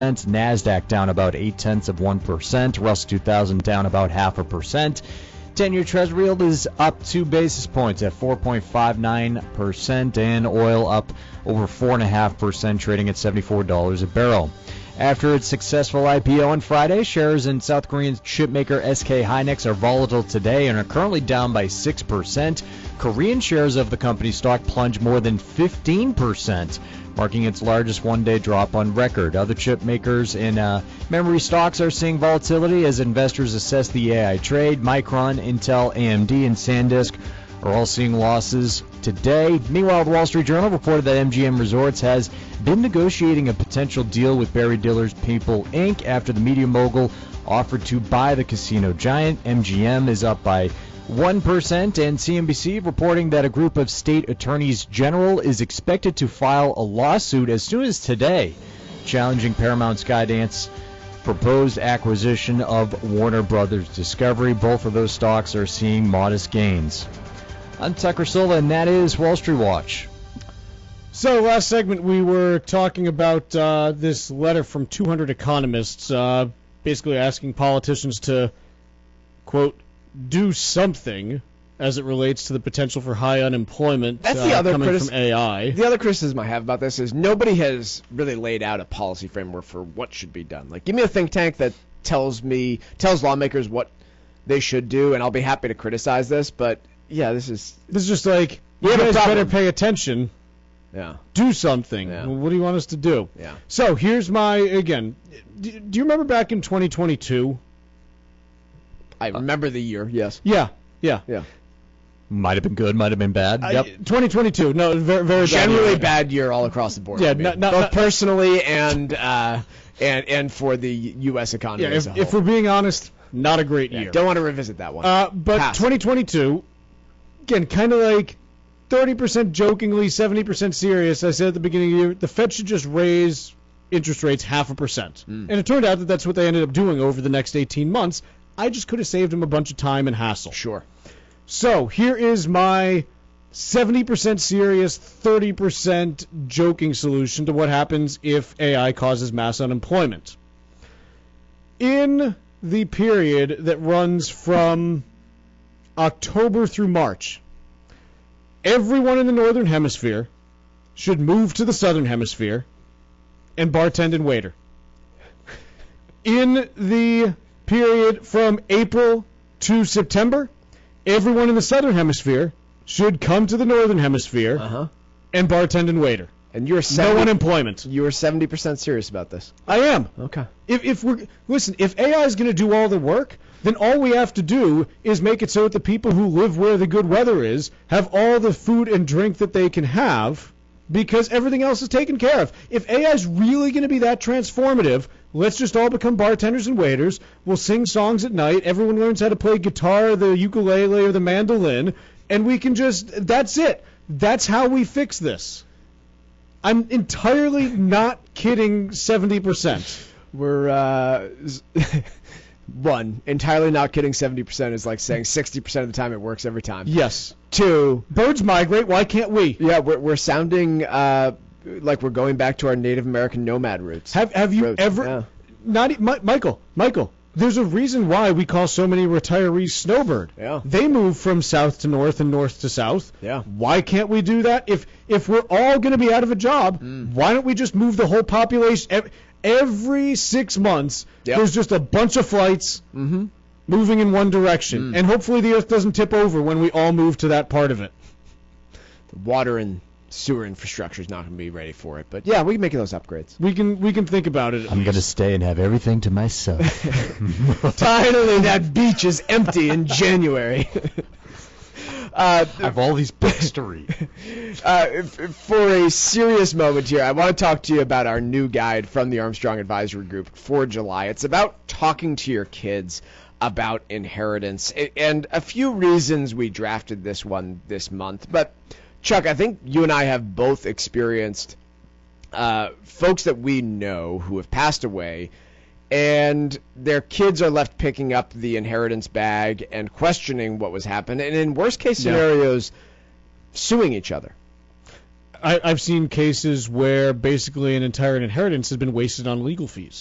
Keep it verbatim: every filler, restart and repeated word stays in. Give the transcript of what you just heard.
NASDAQ down about eight tenths of one percent. Russell two thousand down about half a percent. ten-year Treasury yield is up two basis points at four point five nine percent, and oil up over four point five percent, trading at seventy-four dollars a barrel. After its successful I P O on Friday, shares in South Korean chipmaker S K Hynix are volatile today and are currently down by six percent. Korean shares of the company stock plunged more than fifteen percent, marking its largest one-day drop on record. Other chip makers in uh, memory stocks are seeing volatility as investors assess the A I trade. Micron, Intel, A M D, and SanDisk are all seeing losses today. Meanwhile, the Wall Street Journal reported that M G M Resorts has been negotiating a potential deal with Barry Diller's People, Incorporated after the media mogul offered to buy the casino giant. M G M is up by one percent, and C N B C reporting that a group of state attorneys general is expected to file a lawsuit as soon as today, challenging Paramount Skydance proposed acquisition of Warner Brothers Discovery. Both of those stocks are seeing modest gains. I'm Tucker Silva, and that is Wall Street Watch. So last segment we were talking about uh, this letter from two hundred economists uh, basically asking politicians to, quote, do something as it relates to the potential for high unemployment That's uh, the other coming critis- from A I. The other criticism I have about this is nobody has really laid out a policy framework for what should be done. Like, give me a think tank that tells me, tells lawmakers what they should do, and I'll be happy to criticize this, but yeah, this is... This is just like, You you have a guys problem. better pay attention, Yeah. do something. Yeah. Well, what do you want us to do? Yeah. So here's my, again, do, do you remember back in twenty twenty-two? I remember the year, yes. Yeah, yeah. Yeah. Might have been good, might have been bad. Yep. I, twenty twenty-two, no, very, very Generally bad. bad year all across the board. Yeah, for me. not- not- both not- personally and uh, and and for the U S economy Yeah, as if, a if whole. we're being honest, not a great Yeah, year. don't want to revisit that one. Uh, but Pass. twenty twenty-two, again, kind of like thirty percent jokingly, seventy percent serious. I said at the beginning of the year, the Fed should just raise interest rates half a percent. Mm. And it turned out that that's what they ended up doing over the next eighteen months. I just could have saved them a bunch of time and hassle. Sure. So here is my seventy percent serious, thirty percent joking solution to what happens if A I causes mass unemployment. In the period that runs from October through March, everyone in the Northern Hemisphere should move to the Southern Hemisphere and bartend and waiter. In the period from April to September, everyone in the Southern Hemisphere should come to the Northern Hemisphere Uh-huh. and bartend and waiter. And you're No seventy, unemployment. you were seventy percent serious about this. I am. Okay. If, if we're listen, if A I is going to do all the work, then all we have to do is make it so that the people who live where the good weather is have all the food and drink that they can have, because everything else is taken care of. If A I is really going to be that transformative, let's just all become bartenders and waiters. We'll sing songs at night. Everyone learns how to play guitar, the ukulele, or the mandolin, and we can just, that's it. That's how we fix this. I'm entirely not kidding seventy percent. We're, uh, one, entirely not kidding, seventy percent is like saying sixty percent of the time it works every time. Yes. Two, Birds migrate. Why can't we? yeah, we're, we're sounding uh, like we're going back to our Native American nomad roots. Have Have you Roots, ever? yeah. Not e- Mi- Michael. Michael. There's a reason why we call so many retirees snowbird. Yeah. They move from south to north and north to south. Yeah. Why can't we do that? If if we're all going to be out of a job, Mm. why don't we just move the whole population? Every, every six months, Yep. there's just a bunch of flights Mm-hmm. moving in one direction, Mm. and hopefully the Earth doesn't tip over when we all move to that part of it. The water and sewer infrastructure is not going to be ready for it. But, yeah, we can make those upgrades. We can we can think about it. at I'm least. going to stay and have everything to myself. Finally, that beach is empty in January. uh, I have all these books to read. uh, f- for a serious moment here, I want to talk to you about our new guide from the Armstrong Advisory Group for July. It's about talking to your kids about inheritance, a- and a few reasons we drafted this one this month. But, Chuck, I think you and I have both experienced uh, folks that we know who have passed away, and their kids are left picking up the inheritance bag and questioning what was happening, and in worst case Yeah. scenarios, suing each other. I, I've seen cases where basically an entire inheritance has been wasted on legal fees.